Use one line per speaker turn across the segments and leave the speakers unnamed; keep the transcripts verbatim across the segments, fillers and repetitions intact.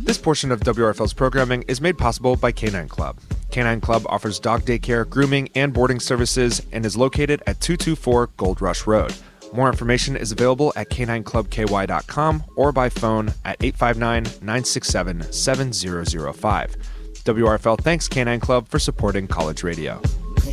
This portion of W R F L's programming is made possible by Canine Club. Canine Club offers dog daycare, grooming, and boarding services and is located at two two four Gold Rush Road. More information is available at canine club k y dot com or by phone at eight five nine, nine six seven, seven zero zero five. W R F L thanks Canine Club for supporting college radio.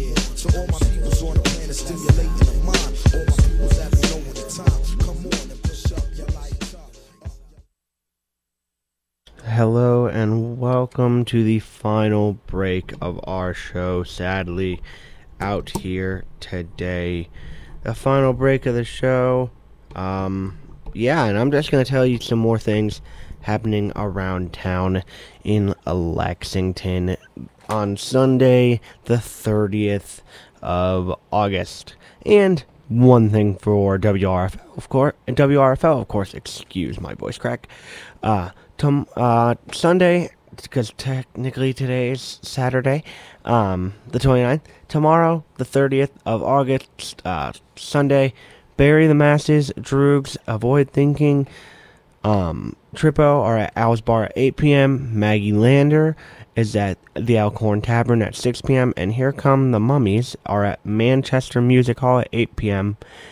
Hello and welcome to the final break of our show. Sadly, out here today. The final break of the show. Um, yeah, and I'm just going to tell you some more things happening around town in Lexington on Sunday, the thirtieth of August. And one thing for W R F L, of course, W R F L, of course, excuse my voice crack. Uh, tom- uh, Sunday, because technically today is Saturday, um, the twenty-ninth. Tomorrow, the thirtieth of August, uh, Sunday, Bury the Masses, Droogs, Avoid Thinking, um, Trippo are at Owl's Bar at eight p.m., Maggie Lander is at the Alcorn Tavern at six p.m., and Here Come the Mummies are at Manchester Music Hall at eight p.m.,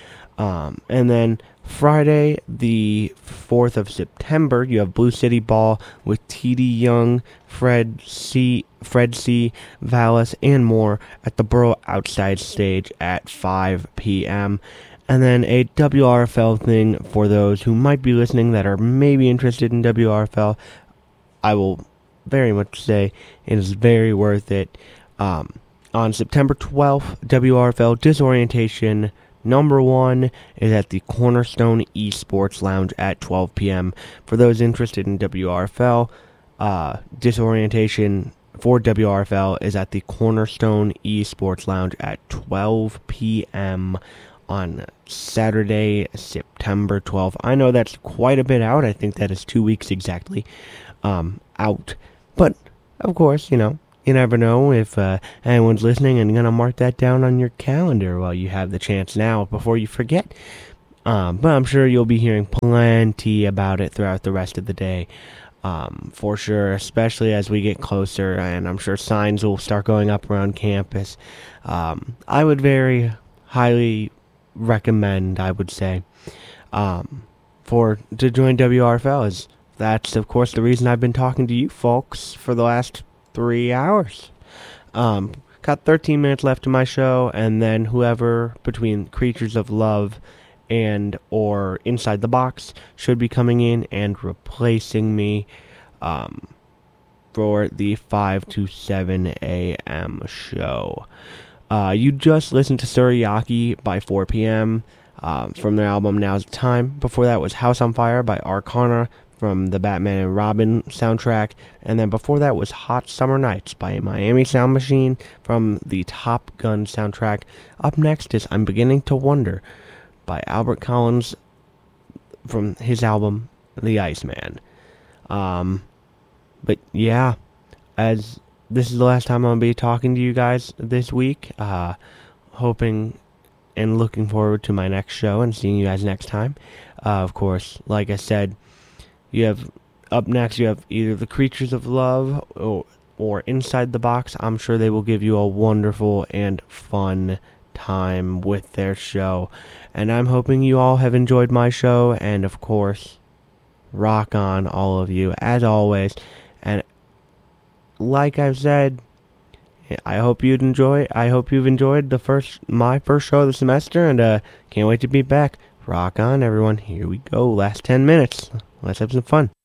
um, and then Friday, the fourth of September, you have Blue City Ball with T D Young, Fred C, Fred C, Vallis, and more at the Borough Outside Stage at five p.m. And then a W R F L thing for those who might be listening that are maybe interested in W R F L. I will very much say it is very worth it. Um, on September twelfth, W R F L Disorientation Number one is at the Cornerstone Esports Lounge at twelve p.m. For those interested in W R F L, uh, Disorientation for W R F L is at the Cornerstone Esports Lounge at twelve p.m. on Saturday, September twelfth. I know that's quite a bit out. I think that is two weeks exactly um, out. But, of course, you know, you never know if uh, anyone's listening and going to mark that down on your calendar while you have the chance now before you forget. Um, but I'm sure you'll be hearing plenty about it throughout the rest of the day, um, for sure, especially as we get closer, and I'm sure signs will start going up around campus. Um, I would very highly recommend, I would say, um, for to join W R F L. Is that's, of course, the reason I've been talking to you folks for the last three hours. Um, got thirteen minutes left in my show, and then whoever between Creatures of Love and or Inside the Box should be coming in and replacing me um, for the five to seven a.m. show. Uh, you just listened to Suriaki by four p.m. Um, from their album Now's the Time. Before that was House on Fire by Arcana from the Batman and Robin soundtrack, and then before that was Hot Summer Nights by Miami Sound Machine from the Top Gun soundtrack. Up next is I'm Beginning to Wonder by Albert Collins from his album The Iceman. Um, but yeah, as this is the last time I'll be talking to you guys this week, uh, hoping and looking forward to my next show and seeing you guys next time. Uh, of course, like I said, you have, up next, you have either The Creatures of Love or, or Inside the Box. I'm sure they will give you a wonderful and fun time with their show. And I'm hoping you all have enjoyed my show. And, of course, rock on, all of you, as always. And like I've said, I hope you'd enjoy, I hope you've enjoyed the first, my first show of the semester. And uh, can't wait to be back. Rock on, everyone. Here we go. Last ten minutes. Let's have some fun.